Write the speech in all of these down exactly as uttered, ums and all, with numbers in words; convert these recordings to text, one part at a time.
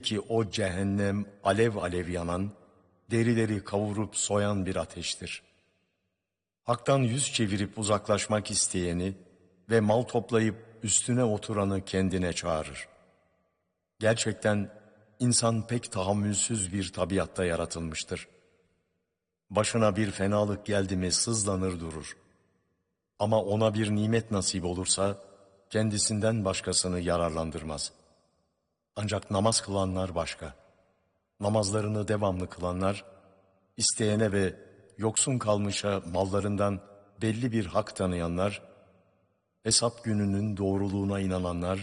ki o cehennem alev alev yanan, derileri kavurup soyan bir ateştir. Hak'tan yüz çevirip uzaklaşmak isteyeni ve mal toplayıp üstüne oturanı kendine çağırır. Gerçekten insan pek tahammülsüz bir tabiatta yaratılmıştır. Başına bir fenalık geldi mi sızlanır durur. Ama ona bir nimet nasip olursa kendisinden başkasını yararlandırmaz. Ancak namaz kılanlar başka. Namazlarını devamlı kılanlar, isteyene ve yoksun kalmışa mallarından belli bir hak tanıyanlar, hesap gününün doğruluğuna inananlar,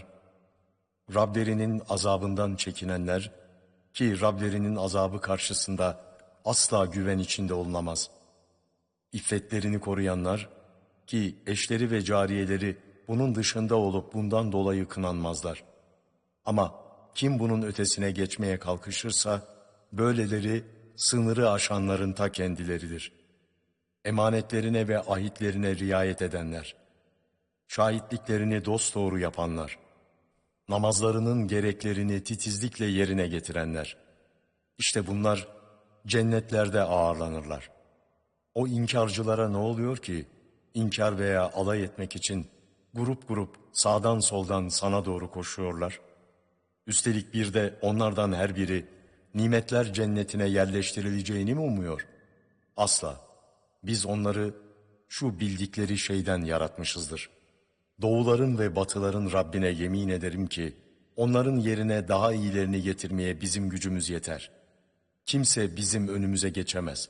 Rablerinin azabından çekinenler ki Rablerinin azabı karşısında asla güven içinde olunamaz. İffetlerini koruyanlar ki eşleri ve cariyeleri bunun dışında olup bundan dolayı kınanmazlar. Ama kim bunun ötesine geçmeye kalkışırsa böyleleri sınırı aşanların ta kendileridir. Emanetlerine ve ahitlerine riayet edenler, şahitliklerini dosdoğru yapanlar, namazlarının gereklerini titizlikle yerine getirenler, işte bunlar cennetlerde ağırlanırlar. O inkarcılara ne oluyor ki, inkar veya alay etmek için grup grup sağdan soldan sana doğru koşuyorlar? Üstelik bir de onlardan her biri nimetler cennetine yerleştirileceğini mi umuyor? Asla. Biz onları şu bildikleri şeyden yaratmışızdır. Doğuların ve batıların Rabbine yemin ederim ki, onların yerine daha iyilerini getirmeye bizim gücümüz yeter. Kimse bizim önümüze geçemez.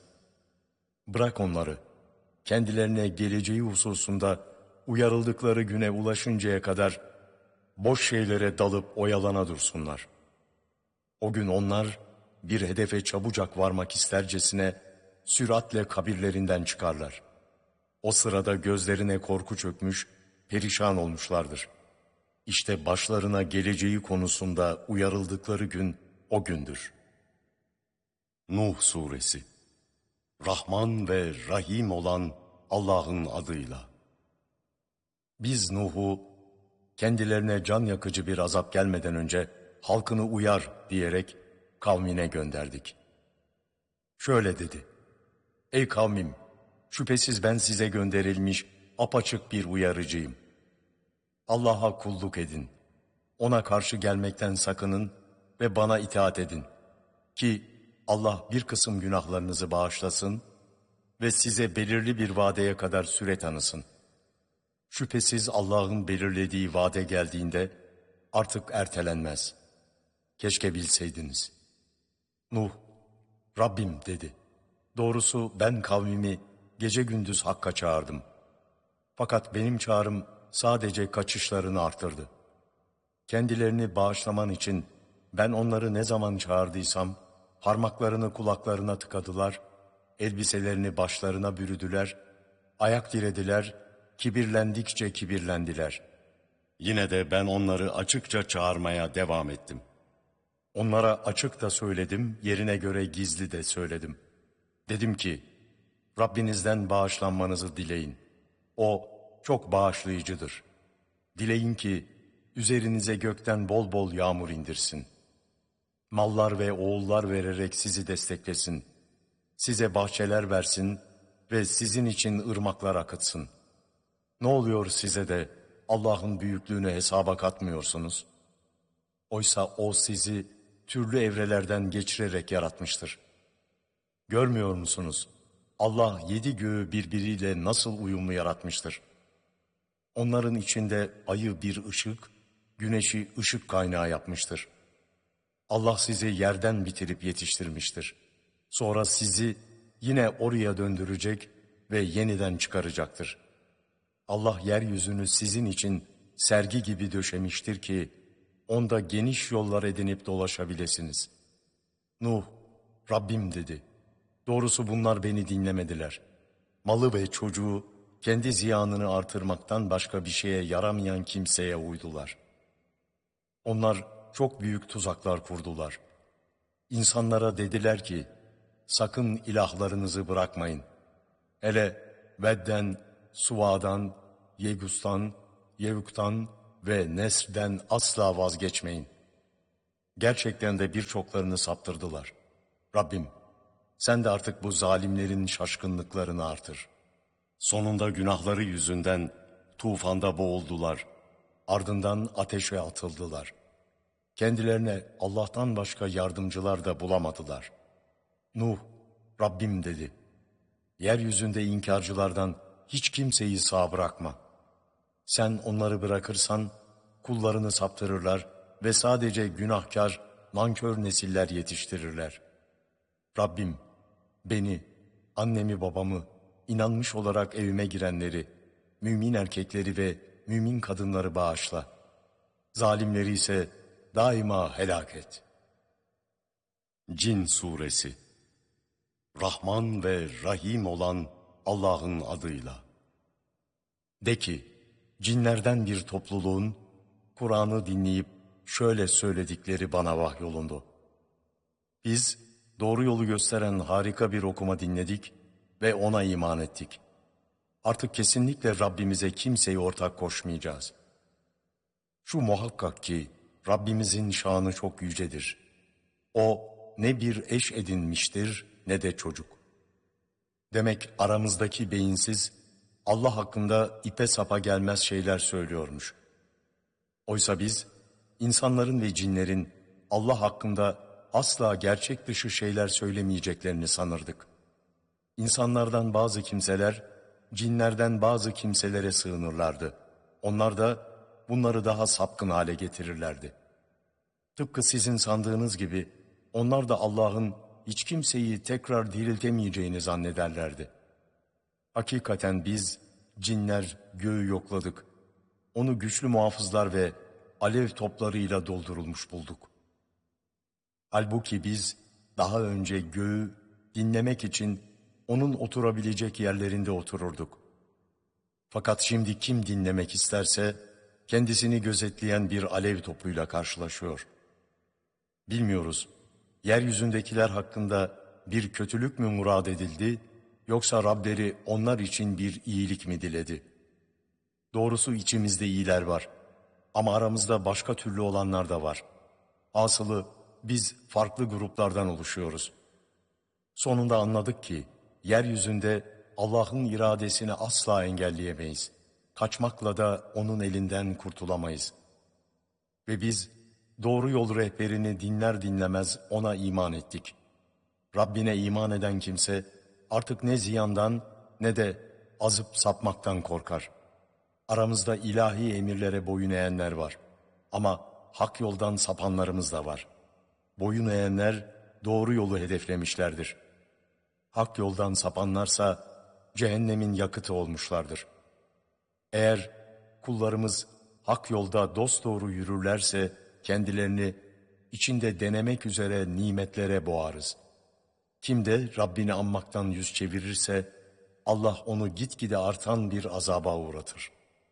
Bırak onları, kendilerine geleceği hususunda uyarıldıkları güne ulaşıncaya kadar boş şeylere dalıp oyalana dursunlar. O gün onlar bir hedefe çabucak varmak istercesine süratle kabirlerinden çıkarlar. O sırada gözlerine korku çökmüş, perişan olmuşlardır. İşte başlarına geleceği konusunda uyarıldıkları gün o gündür. Nuh Suresi. Rahman ve Rahim olan Allah'ın adıyla. Biz Nuh'u kendilerine can yakıcı bir azap gelmeden önce halkını uyar diyerek kavmine gönderdik. Şöyle dedi: Ey kavmim, şüphesiz ben size gönderilmiş apaçık bir uyarıcıyım. Allah'a kulluk edin, ona karşı gelmekten sakının ve bana itaat edin ki Allah bir kısım günahlarınızı bağışlasın ve size belirli bir vadeye kadar süre tanısın. Şüphesiz Allah'ın belirlediği vade geldiğinde artık ertelenmez. Keşke bilseydiniz. Nuh, Rabbim dedi. Doğrusu ben kavmimi gece gündüz hakka çağırdım. Fakat benim çağrım sadece kaçışlarını artırdı. Kendilerini bağışlaman için ben onları ne zaman çağırdıysam parmaklarını kulaklarına tıkadılar, elbiselerini başlarına bürüdüler, ayak dirediler, kibirlendikçe kibirlendiler. Yine de ben onları açıkça çağırmaya devam ettim. Onlara açık da söyledim, yerine göre gizli de söyledim. Dedim ki, Rabbinizden bağışlanmanızı dileyin. O çok bağışlayıcıdır. Dileyin ki, üzerinize gökten bol bol yağmur indirsin. Mallar ve oğullar vererek sizi desteklesin. Size bahçeler versin ve sizin için ırmaklar akıtsın. Ne oluyor size de Allah'ın büyüklüğünü hesaba katmıyorsunuz? Oysa O sizi türlü evrelerden geçirerek yaratmıştır. Görmüyor musunuz? Allah yedi göğü birbiriyle nasıl uyumlu yaratmıştır? Onların içinde ayı bir ışık, güneşi ışık kaynağı yapmıştır. Allah sizi yerden bitirip yetiştirmiştir. Sonra sizi yine oraya döndürecek ve yeniden çıkaracaktır. Allah yeryüzünü sizin için sergi gibi döşemiştir ki, onda geniş yollar edinip dolaşabilesiniz. Nuh, Rabbim dedi. Doğrusu bunlar beni dinlemediler. Malı ve çocuğu kendi ziyanını artırmaktan başka bir şeye yaramayan kimseye uydular. Onlar çok büyük tuzaklar kurdular. İnsanlara dediler ki, sakın ilahlarınızı bırakmayın. Hele Vedden, Suva'dan, Yegus'tan, Yevuk'tan ve Nesr'den asla vazgeçmeyin. Gerçekten de birçoklarını saptırdılar. Rabbim, sen de artık bu zalimlerin şaşkınlıklarını artır. Sonunda günahları yüzünden tufanda boğuldular. Ardından ateşe atıldılar. Kendilerine Allah'tan başka yardımcılar da bulamadılar. Nuh, Rabbim dedi, yeryüzünde inkarcılardan hiç kimseyi sağ bırakma. Sen onları bırakırsan kullarını saptırırlar ve sadece günahkar, nankör nesiller yetiştirirler. Rabbim, beni, annemi babamı, inanmış olarak evime girenleri, mümin erkekleri ve mümin kadınları bağışla. Zalimleri ise daima helak et. Cin Suresi. Rahman ve Rahim olan Allah'ın adıyla. De ki, cinlerden bir topluluğun Kur'an'ı dinleyip şöyle söyledikleri bana vahyolundu. Biz doğru yolu gösteren harika bir okuma dinledik ve ona iman ettik. Artık kesinlikle Rabbimize kimseyi ortak koşmayacağız. Şu muhakkak ki Rabbimizin şanı çok yücedir. O ne bir eş edinmiştir ne de çocuk. Demek aramızdaki beyinsiz Allah hakkında ipe sapa gelmez şeyler söylüyormuş. Oysa biz insanların ve cinlerin Allah hakkında asla gerçek dışı şeyler söylemeyeceklerini sanırdık. İnsanlardan bazı kimseler cinlerden bazı kimselere sığınırlardı. Onlar da bunları daha sapkın hale getirirlerdi. Tıpkı sizin sandığınız gibi onlar da Allah'ın hiç kimseyi tekrar diriltemeyeceğini zannederlerdi. Hakikaten biz cinler göğü yokladık. Onu güçlü muhafızlar ve alev toplarıyla doldurulmuş bulduk. Halbuki biz daha önce göğü dinlemek için onun oturabilecek yerlerinde otururduk. Fakat şimdi kim dinlemek isterse kendisini gözetleyen bir alev topuyla karşılaşıyor. Bilmiyoruz, yeryüzündekiler hakkında bir kötülük mü murad edildi, yoksa Rableri onlar için bir iyilik mi diledi? Doğrusu içimizde iyiler var ama aramızda başka türlü olanlar da var. Asılı biz farklı gruplardan oluşuyoruz. Sonunda anladık ki yeryüzünde Allah'ın iradesini asla engelleyemeyiz. Kaçmakla da onun elinden kurtulamayız. Ve biz doğru yol rehberini dinler dinlemez ona iman ettik. Rabbine iman eden kimse artık ne ziyandan ne de azıp sapmaktan korkar. Aramızda ilahi emirlere boyun eğenler var. Ama hak yoldan sapanlarımız da var. Boyun eğenler doğru yolu hedeflemişlerdir. Hak yoldan sapanlarsa cehennemin yakıtı olmuşlardır. Eğer kullarımız hak yolda dosdoğru yürürlerse kendilerini içinde denemek üzere nimetlere boğarız. Kim de Rabbini anmaktan yüz çevirirse Allah onu gitgide artan bir azaba uğratır.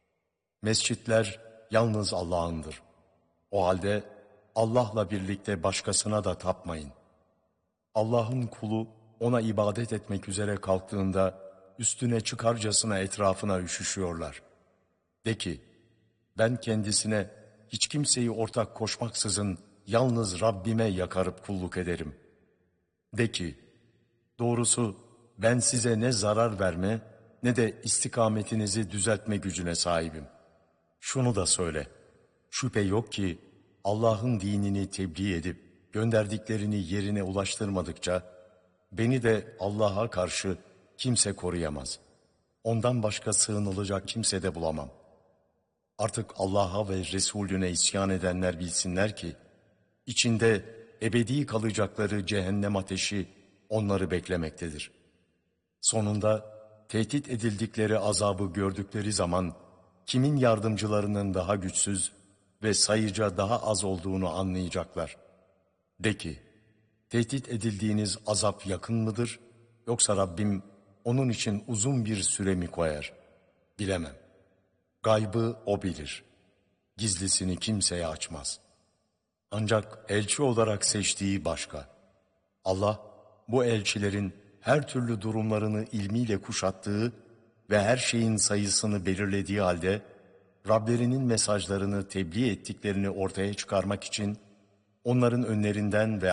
Mescitler yalnız Allah'ındır. O halde Allah'la birlikte başkasına da tapmayın. Allah'ın kulu ona ibadet etmek üzere kalktığında üstüne çıkarcasına etrafına üşüşüyorlar. De ki, ben kendisine hiç kimseyi ortak koşmaksızın yalnız Rabbime yakarıp kulluk ederim. De ki, doğrusu ben size ne zarar verme ne de istikametinizi düzeltme gücüne sahibim. Şunu da söyle, şüphe yok ki Allah'ın dinini tebliğ edip gönderdiklerini yerine ulaştırmadıkça beni de Allah'a karşı kimse koruyamaz. Ondan başka sığınılacak kimse de bulamam. Artık Allah'a ve Resulüne isyan edenler bilsinler ki içinde ebedi kalacakları cehennem ateşi onları beklemektedir. Sonunda tehdit edildikleri azabı gördükleri zaman kimin yardımcılarının daha güçsüz ve sayıca daha az olduğunu anlayacaklar. De ki, tehdit edildiğiniz azap yakın mıdır, yoksa Rabbim onun için uzun bir süre mi koyar? Bilemem. Gaybı O bilir. Gizlisini kimseye açmaz. Ancak elçi olarak seçtiği başka. Allah, bu elçilerin her türlü durumlarını ilmiyle kuşattığı ve her şeyin sayısını belirlediği halde, Rablerinin mesajlarını tebliğ ettiklerini ortaya çıkarmak için onların önlerinden ve